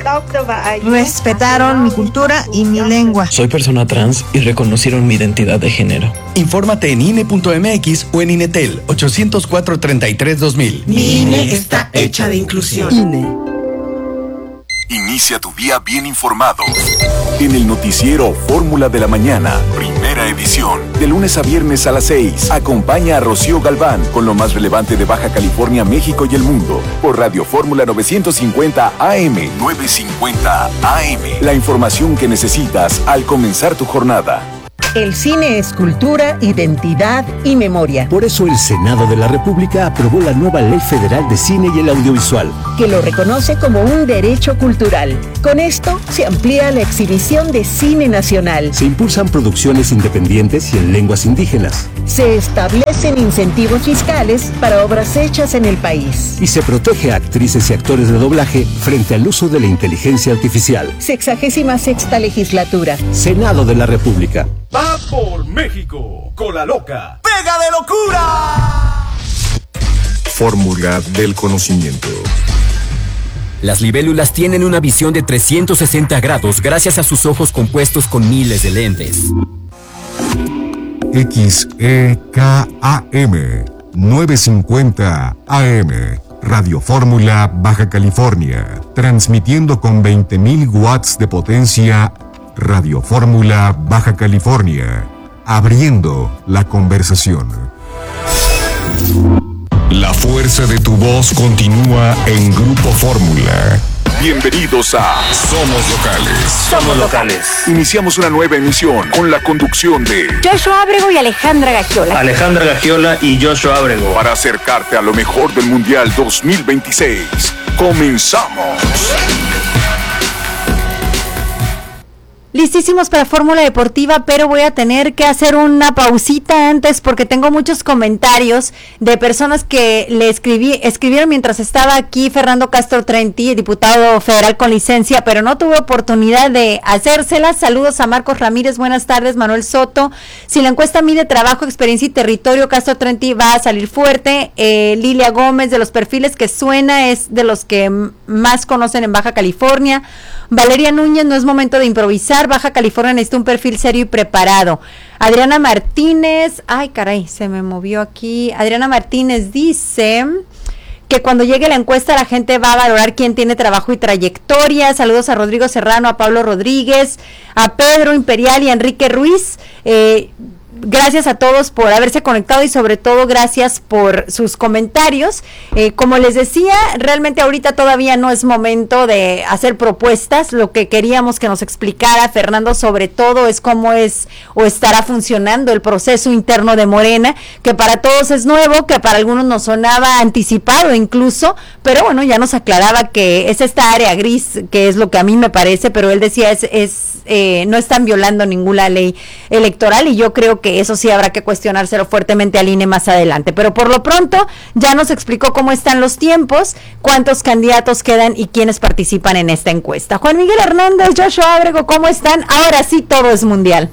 Respetaron mi cultura y mi lengua. Soy persona trans y reconocieron mi identidad de género. Infórmate en I N E punto M X o en INETEL ochocientos cuatro, treinta y tres, dos mil. Mi I N E está hecha de inclusión. I N E. Inicia tu día bien informado. En el noticiero Fórmula de la Mañana, primera edición. De lunes a viernes a las seis. Acompaña a Rocío Galván con lo más relevante de Baja California, México y el mundo. Por Radio Fórmula novecientos cincuenta A M. novecientos cincuenta A M. La información que necesitas al comenzar tu jornada. El cine es cultura, identidad y memoria. Por eso el Senado de la República aprobó la nueva Ley Federal de Cine y el Audiovisual, que lo reconoce como un derecho cultural. Con esto se amplía la exhibición de cine nacional. Se impulsan producciones independientes y en lenguas indígenas. Se establecen incentivos fiscales para obras hechas en el país. Y se protege a actrices y actores de doblaje frente al uso de la inteligencia artificial. Sexagésima sexta legislatura. Senado de la República. ¡Va por México! ¡Cola Loca! ¡Pega de locura! Fórmula del conocimiento. Las libélulas tienen una visión de trescientos sesenta grados gracias a sus ojos compuestos con miles de lentes. X E K A M novecientos cincuenta A M. Radio Fórmula Baja California. Transmitiendo con veinte mil watts de potencia. Radio Fórmula Baja California. Abriendo la conversación. La fuerza de tu voz continúa en Grupo Fórmula. Bienvenidos a Somos Locales. Somos Locales. Iniciamos una nueva emisión con la conducción de Joshua Ábrego y Alejandra Gagiola. Alejandra Gagiola y Joshua Ábrego. Para acercarte a lo mejor del Mundial dos mil veintiséis. ¡Comenzamos! Listísimos para Fórmula Deportiva, pero voy a tener que hacer una pausita antes porque tengo muchos comentarios de personas que le escribí, escribieron mientras estaba aquí Fernando Castro Trenti, diputado federal con licencia, pero no tuve oportunidad de hacérselas. Saludos a Marcos Ramírez, buenas tardes, Manuel Soto. Si la encuesta mide trabajo, experiencia y territorio, Castro Trenti va a salir fuerte. Eh, Lilia Gómez, de los perfiles que suena, es de los que m- más conocen en Baja California. Valeria Núñez, no es momento de improvisar, Baja California necesita un perfil serio y preparado. Adriana Martínez, ay caray, se me movió aquí. Adriana Martínez dice que cuando llegue la encuesta la gente va a valorar quién tiene trabajo y trayectoria. Saludos a Rodrigo Serrano, a Pablo Rodríguez, a Pedro Imperial y a Enrique Ruiz. Eh, gracias a todos por haberse conectado y sobre todo gracias por sus comentarios. Eh, como les decía, realmente ahorita todavía no es momento de hacer propuestas. Lo que queríamos que nos explicara Fernando sobre todo es cómo es o estará funcionando el proceso interno de Morena, que para todos es nuevo, que para algunos nos sonaba anticipado incluso, pero bueno, ya nos aclaraba que es esta área gris, que es lo que a mí me parece, pero él decía es, es eh, no están violando ninguna ley electoral y yo creo que eso sí habrá que cuestionárselo fuertemente al I N E más adelante, pero por lo pronto ya nos explicó cómo están los tiempos, cuántos candidatos quedan y quiénes participan en esta encuesta. Juan Miguel Hernández, Joshua Ábrego, ¿cómo están? Ahora sí todo es mundial.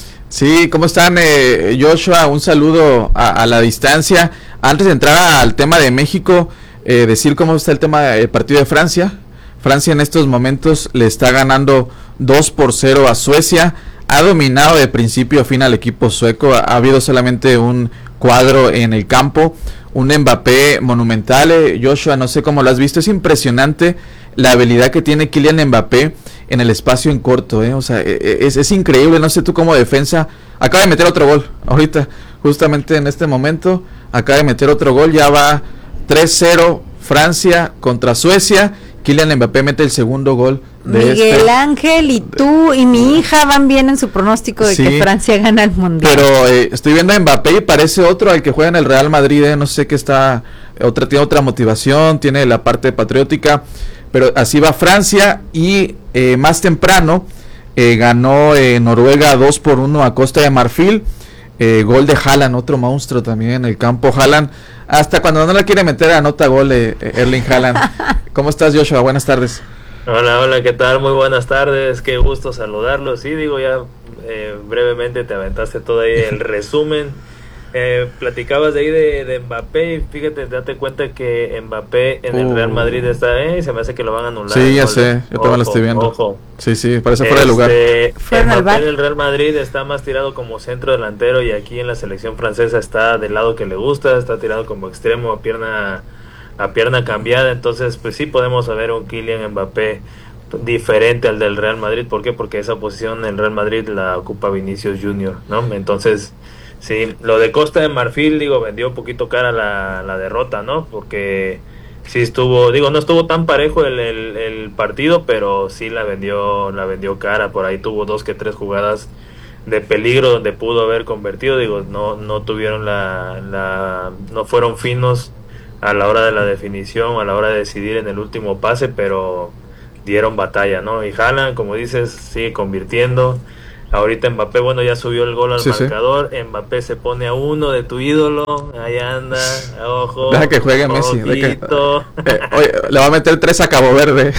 Sí, ¿cómo están, eh, Joshua? Un saludo a, a la distancia. Antes de entrar al tema de México, eh, decir cómo está el tema del partido de Francia. Francia en estos momentos le está ganando dos por cero a Suecia. Ha dominado de principio a fin al equipo sueco. Ha, ha habido solamente un cuadro en el campo. Un Mbappé monumental. Eh, Joshua, no sé cómo lo has visto. Es impresionante la habilidad que tiene Kylian Mbappé en el espacio en corto. Eh. O sea, es, es increíble. No sé tú como defensa. Acaba de meter otro gol. Ahorita, justamente en este momento, acaba de meter otro gol. Ya va tres cero Francia contra Suecia. Kylian Mbappé mete el segundo gol de Miguel este. Ángel y tú y mi hija van bien en su pronóstico de Sí, que Francia gana el mundial. Pero eh, estoy viendo a Mbappé y parece otro al que juega en el Real Madrid. Eh, no sé qué está, otra tiene otra motivación, tiene la parte patriótica, pero así va Francia y eh, más temprano eh, ganó eh, Noruega dos por uno a Costa de Marfil. Eh, gol de Haaland, otro monstruo también en el campo. Haaland, hasta cuando no la quiere meter, anota gol eh, Erling Haaland. ¿Cómo estás, Joshua? Buenas tardes. Hola, hola, ¿qué tal? Muy buenas tardes, qué gusto saludarlos. Sí, digo, ya eh, brevemente te aventaste todo ahí el resumen. Eh, platicabas de ahí de, de Mbappé y fíjate, date cuenta que Mbappé en el Real Madrid está, eh, se me hace que lo van a anular. Sí, ya sé, yo también lo estoy viendo. Ojo. Sí, sí, parece fuera de lugar. Este, Mbappé en el Real Madrid está más tirado como centro delantero y aquí en la selección francesa está del lado que le gusta, está tirado como extremo a pierna a pierna cambiada, entonces pues sí podemos ver un Kylian Mbappé diferente al del Real Madrid. ¿Por qué? Porque esa posición en el Real Madrid la ocupa Vinicius Junior, ¿no? Entonces sí, lo de Costa de Marfil, digo, vendió un poquito cara la, la derrota, ¿no? Porque sí estuvo, digo, no estuvo tan parejo el, el, el partido, pero sí la vendió, la vendió cara. Por ahí tuvo dos que tres jugadas de peligro donde pudo haber convertido, digo, no, no tuvieron la, la, no fueron finos a la hora de la definición, a la hora de decidir en el último pase, pero dieron batalla, ¿no? Y Haaland, como dices, sigue convirtiendo. Ahorita Mbappé, bueno, ya subió el gol al sí, marcador. Sí. Mbappé se pone a uno de tu ídolo. Ahí anda, ojo. Deja que juegue Messi. Que, eh, oye, le va a meter tres a Cabo Verde.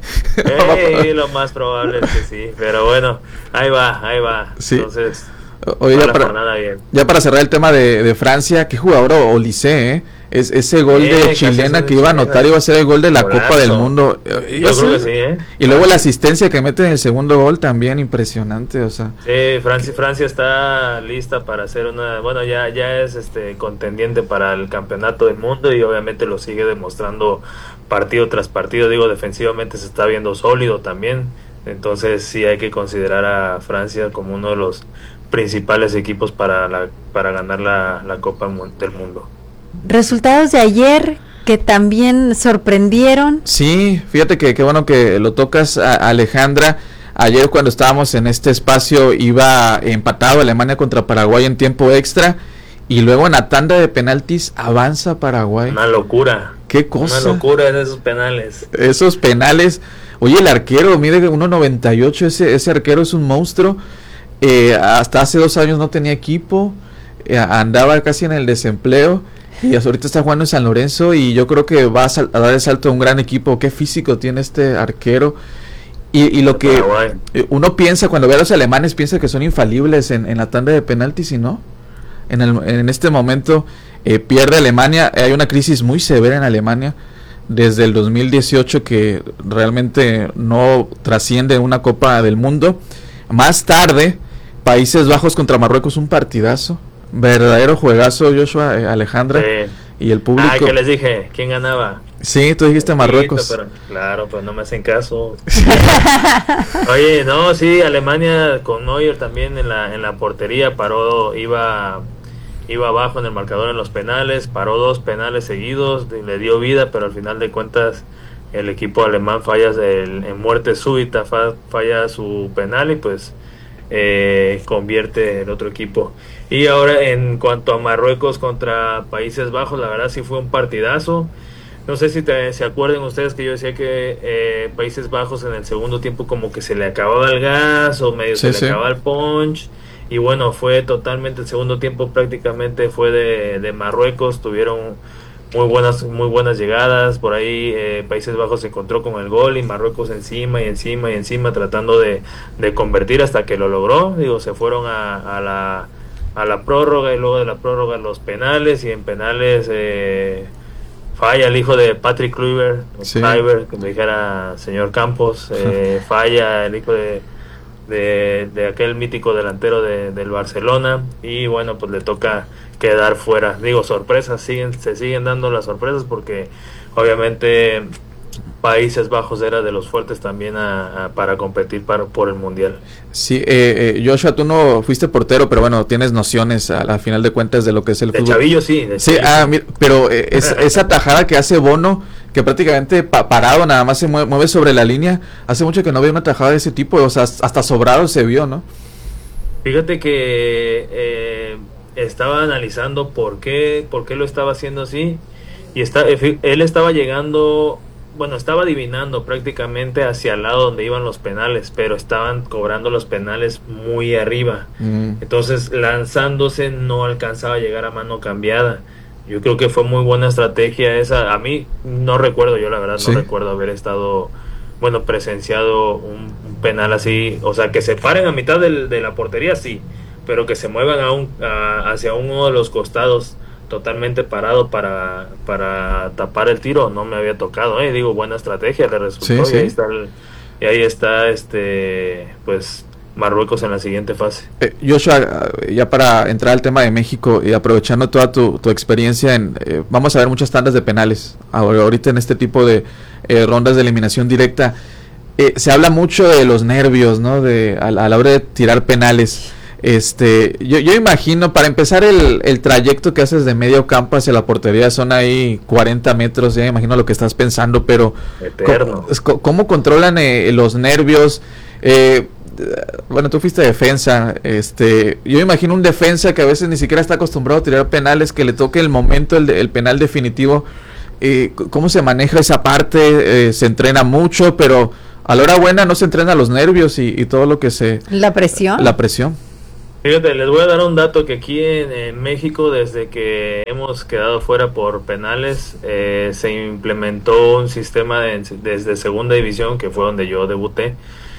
Eh, lo más probable es que sí. Pero bueno, ahí va, ahí va. Sí. Entonces, oye, ya para, bien. ya para cerrar el tema de, de Francia, qué jugador Olise, ¿eh? Es, ese gol eh, de chilena que iba a anotar iba a ser el gol de la Golazo. Copa del Mundo. Yo, Yo creo que sí, ¿eh? Y luego la asistencia que mete en el segundo gol también impresionante, o sea. Sí, Francia, Francia está lista para hacer una, bueno, ya ya es este contendiente para el campeonato del mundo y obviamente lo sigue demostrando partido tras partido. Digo, defensivamente se está viendo sólido también. Entonces sí hay que considerar a Francia como uno de los principales equipos para la para ganar la, la Copa del Mundo. Resultados de ayer que también sorprendieron. Sí, fíjate que qué bueno que lo tocas, a Alejandra. Ayer cuando estábamos en este espacio iba empatado Alemania contra Paraguay en tiempo extra y luego en la tanda de penaltis avanza Paraguay. Una locura. Qué cosa. Una locura en esos penales. Esos penales. Oye, el arquero mide uno noventa y ocho, ese ese arquero es un monstruo. Eh, hasta hace dos años no tenía equipo, eh, andaba casi en el desempleo. Y ahorita está jugando en San Lorenzo y yo creo que va a, sal- a dar el salto a un gran equipo. Qué físico tiene este arquero. Y, y lo que uno piensa cuando ve a los alemanes, piensa que son infalibles en, en la tanda de penaltis y no. En, el, en este momento eh, pierde Alemania. Hay una crisis muy severa en Alemania desde el dos mil dieciocho que realmente no trasciende una Copa del Mundo. Más tarde, Países Bajos contra Marruecos, un partidazo. Verdadero juegazo, Joshua, eh, Alejandra, sí. Y el público. Ah, que les dije, ¿quién ganaba? Sí, tú dijiste Marruecos. Pero, claro, pues no me hacen caso. Oye, no, sí, Alemania con Neuer también en la en la portería paró, iba iba abajo en el marcador en los penales, paró dos penales seguidos, le dio vida, pero al final de cuentas el equipo alemán falla el, en muerte súbita, fa, falla su penal y pues eh, convierte el otro equipo. Y ahora en cuanto a Marruecos contra Países Bajos, la verdad sí fue un partidazo. No sé si te, se acuerdan ustedes que yo decía que eh, Países Bajos en el segundo tiempo como que se le acababa el gas o medio sí, se sí. le acababa el punch. Y bueno, fue totalmente el segundo tiempo prácticamente fue de, de Marruecos. Tuvieron muy buenas muy buenas llegadas. Por ahí eh, Países Bajos se encontró con el gol y Marruecos encima y encima y encima tratando de, de convertir hasta que lo logró. Digo, se fueron a, a la a la prórroga y luego de la prórroga los penales y en penales... Eh, falla el hijo de Patrick Kluivert, sí. Kluivert, que me dijera señor Campos, eh, falla el hijo de, de, de aquel mítico delantero de, del Barcelona y bueno, pues le toca quedar fuera. Digo, sorpresas, siguen se siguen dando las sorpresas porque obviamente Países Bajos era de los fuertes también a, a, para competir para, por el Mundial. Sí, eh, eh, Joshua, tú no fuiste portero, pero bueno, tienes nociones a la final de cuentas de lo que es el de fútbol. Chavillo, sí. De sí, chavillo. Ah, mira, pero eh, es, esa tajada que hace Bono, que prácticamente pa parado nada más se mueve, mueve sobre la línea, hace mucho que no veo una tajada de ese tipo, o sea, hasta sobrado se vio, ¿no? Fíjate que eh, estaba analizando por qué, por qué lo estaba haciendo así, y está, él estaba llegando... Bueno, estaba adivinando prácticamente hacia el lado donde iban los penales, pero estaban cobrando los penales muy arriba. Mm. Entonces, lanzándose no alcanzaba a llegar a mano cambiada. Yo creo que fue muy buena estrategia esa. A mí no recuerdo, yo la verdad sí. no recuerdo haber estado, bueno, presenciado un, un penal así. O sea, que se paren a mitad del, de la portería, sí, pero que se muevan a un, a, hacia uno de los costados totalmente parado para para tapar el tiro, no me había tocado, eh digo, buena estrategia le resultó. Sí, y, sí. Ahí está el, y ahí está este pues Marruecos en la siguiente fase. eh, Joshua, ya para entrar al tema de México y aprovechando toda tu, tu experiencia en, eh, vamos a ver muchas tandas de penales ahora, ahorita en este tipo de eh, rondas de eliminación directa. Eh, se habla mucho de los nervios, ¿no? De a, a la hora de tirar penales. Este, yo, yo imagino, para empezar, el, el trayecto que haces de medio campo hacia la portería son ahí cuarenta metros, ya imagino lo que estás pensando, pero Eterno. ¿cómo, cómo controlan eh, los nervios? Eh, bueno, tú fuiste defensa, este, yo imagino un defensa que a veces ni siquiera está acostumbrado a tirar penales, que le toque el momento, el, el penal definitivo. Eh, ¿Cómo se maneja esa parte? Eh, se entrena mucho, pero a la hora buena no se entrena los nervios y, y todo lo que se... La presión. La presión. Fíjate, les voy a dar un dato que aquí en, en México, desde que hemos quedado fuera por penales, eh, se implementó un sistema de, desde segunda división, que fue donde yo debuté,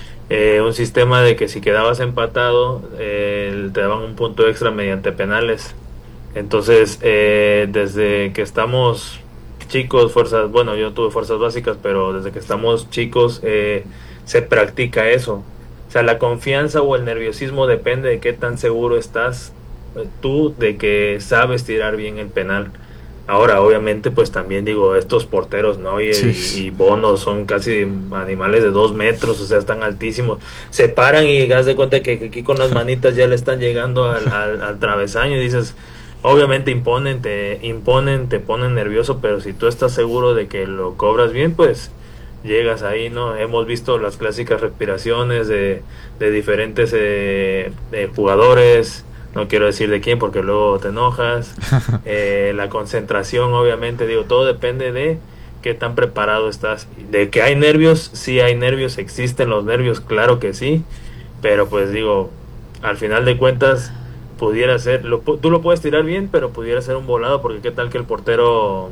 eh, un sistema de que si quedabas empatado, eh, te daban un punto extra mediante penales. Entonces, eh, desde que estamos chicos, fuerzas, bueno, yo tuve fuerzas básicas, pero desde que estamos chicos eh, se practica eso. O sea, la confianza o el nerviosismo depende de qué tan seguro estás eh, tú de que sabes tirar bien el penal. Ahora, obviamente, pues también digo, estos porteros, ¿no? Y, sí. y, y Bono son casi animales de dos metros, o sea, están altísimos. Se paran y das de cuenta que, que aquí con las manitas ya le están llegando al, al, al travesaño y dices, obviamente imponen, te imponen, te ponen nervioso, pero si tú estás seguro de que lo cobras bien, pues... llegas ahí, ¿no? Hemos visto las clásicas respiraciones de, de diferentes eh, de jugadores, no quiero decir de quién porque luego te enojas, eh, la concentración, obviamente, digo, todo depende de qué tan preparado estás. De que hay nervios, sí hay nervios, existen los nervios, claro que sí, pero pues digo, al final de cuentas pudiera ser, lo, tú lo puedes tirar bien, pero pudiera ser un volado, porque qué tal que el portero...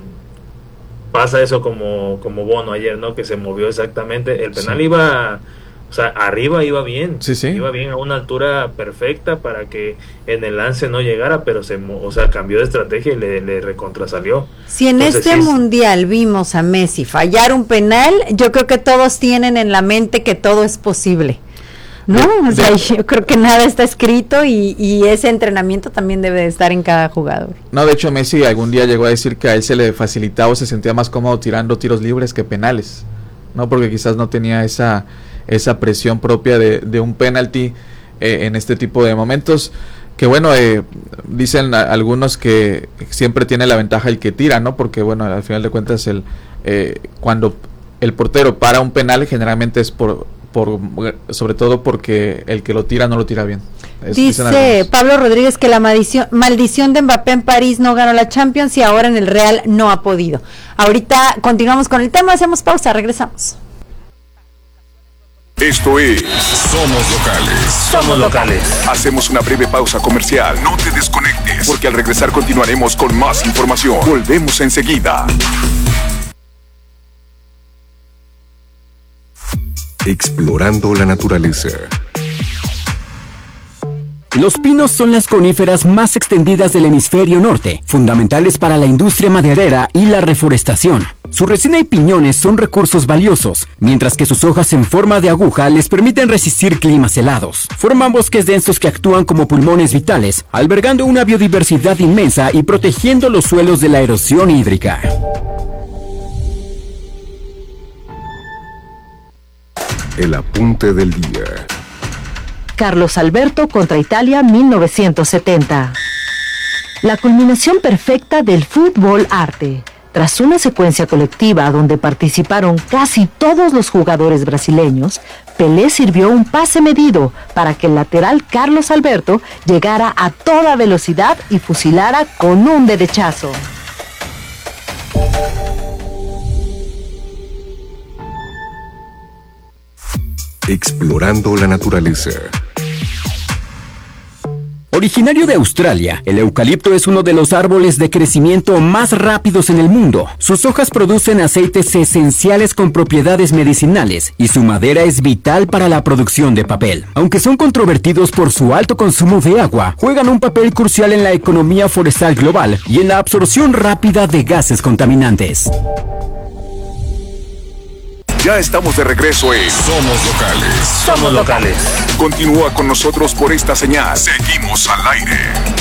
pasa eso como como Bono ayer, ¿no? Que se movió exactamente, el penal sí. iba, o sea, arriba iba bien, sí, sí. iba bien a una altura perfecta para que en el lance no llegara, pero se, o sea, cambió de estrategia y le, le recontrasalió. Si en Entonces, este sí, mundial vimos a Messi fallar un penal, yo creo que todos tienen en la mente que todo es posible. No, de, o sea, de, yo creo que nada está escrito y, y ese entrenamiento también debe de estar en cada jugador. No, de hecho Messi algún día llegó a decir que a él se le facilitaba o se sentía más cómodo tirando tiros libres que penales, ¿no? Porque quizás no tenía esa, esa presión propia de, de un penalti eh, en este tipo de momentos. Que bueno, eh, dicen a, algunos que siempre tiene la ventaja el que tira, ¿no? Porque bueno, al final de cuentas el eh, cuando el portero para un penal generalmente es por, por sobre todo porque el que lo tira no lo tira bien. Es, Dice Pablo Rodríguez que la maldición, maldición de Mbappé en París, no ganó la Champions y ahora en el Real no ha podido. Ahorita continuamos con el tema, hacemos pausa, regresamos. Esto es Somos Locales. Somos locales. Hacemos una breve pausa comercial. No te desconectes, porque al regresar continuaremos con más información. Volvemos enseguida. Explorando la naturaleza. Los pinos son las coníferas más extendidas del hemisferio norte, fundamentales para la industria maderera y la reforestación. Su resina y piñones son recursos valiosos, mientras que sus hojas en forma de aguja les permiten resistir climas helados. Forman bosques densos que actúan como pulmones vitales, albergando una biodiversidad inmensa y protegiendo los suelos de la erosión hídrica. El apunte del día. Carlos Alberto contra Italia mil novecientos setenta. La culminación perfecta del fútbol arte. Tras una secuencia colectiva donde participaron casi todos los jugadores brasileños, Pelé sirvió un pase medido para que el lateral Carlos Alberto llegara a toda velocidad y fusilara con un derechazo. Explorando la naturaleza. Originario de Australia, el eucalipto es uno de los árboles de crecimiento más rápidos en el mundo. Sus hojas producen aceites esenciales con propiedades medicinales y su madera es vital para la producción de papel. Aunque son controvertidos por su alto consumo de agua, juegan un papel crucial en la economía forestal global y en la absorción rápida de gases contaminantes. Ya estamos de regreso en Somos Locales. Somos locales. Continúa con nosotros por esta señal. Seguimos al aire.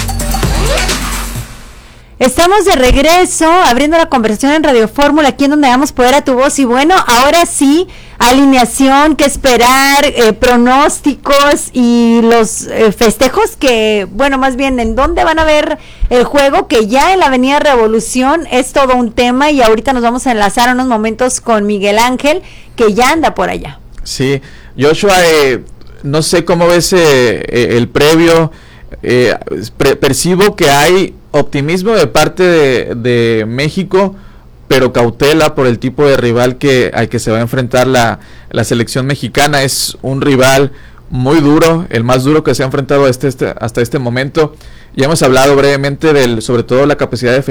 Estamos de regreso, abriendo la conversación en Radio Fórmula, aquí en donde damos poder a tu voz. Y bueno, ahora sí, alineación, qué esperar, eh, pronósticos y los eh, festejos que, bueno, más bien, en dónde van a ver el juego, que ya en la Avenida Revolución es todo un tema. Y ahorita nos vamos a enlazar unos momentos con Miguel Ángel, que ya anda por allá. Sí, Joshua, eh, no sé cómo ves eh, eh, el previo, eh, pre- percibo que hay optimismo de parte de, de México, pero cautela por el tipo de rival que al que se va a enfrentar la, la selección mexicana. Es un rival muy duro, el más duro que se ha enfrentado hasta este, hasta este momento. Ya hemos hablado brevemente del, sobre todo la capacidad de